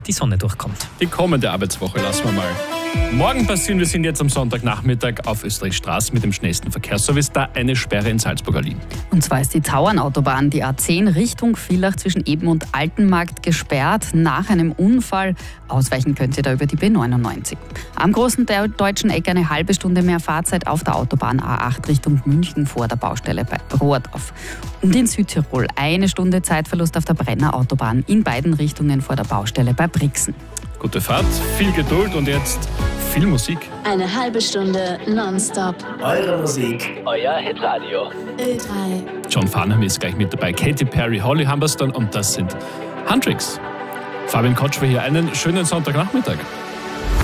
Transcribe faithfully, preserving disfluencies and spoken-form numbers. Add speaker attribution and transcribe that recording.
Speaker 1: die Sonne durchkommt.
Speaker 2: Die kommende Arbeitswoche lassen wir mal morgen passieren. Wir sind jetzt am Sonntagnachmittag auf Österreich Straße mit dem schnellsten Verkehrsservice. Da eine Sperre in Salzburger Linie.
Speaker 3: Und zwar ist die Tauernautobahn, die A zehn Richtung Villach zwischen Eben und Altenmarkt gesperrt nach einem Unfall. Ausweichen könnt ihr da über die B neunundneunzig. Am großen deutschen Eck eine halbe Stunde mehr Fahrzeit auf der Autobahn A acht Richtung München vor der Baustelle bei Rohrdorf. Und in Südtirol eine Stunde Zeitverlust auf der Brenner Autobahn in beiden Richtungen vor der Baustelle bei Brixen.
Speaker 2: Gute Fahrt, viel Geduld und jetzt viel Musik.
Speaker 4: Eine halbe Stunde nonstop.
Speaker 5: Eure Musik,
Speaker 6: euer Hitradio.
Speaker 4: Ö drei.
Speaker 2: John Farnham ist gleich mit dabei, Katy Perry, Holly Humberstone und das sind Huntrix. Fabian Kotsch für hier. Einen schönen Sonntagnachmittag.